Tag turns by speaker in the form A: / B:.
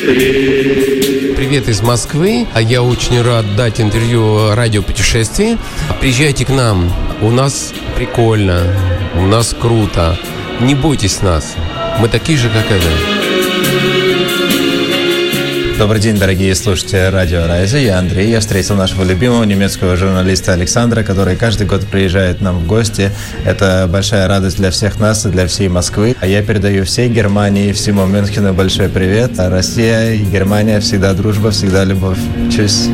A: Привет из Москвы. Я очень рад дать интервью радиопутешествии. Приезжайте к нам. У нас прикольно. У нас круто. Не бойтесь нас. Мы такие же, как и вы.
B: Добрый день, дорогие слушатели радио Райза. Я Андрей. Я встретил нашего любимого немецкого журналиста Александра, который каждый год приезжает к нам в гости. Это большая радость для всех нас и для всей Москвы. А я передаю всей Германии и всему Мюнхену большой привет. Россия и Германия всегда дружба, всегда любовь. Tschüss.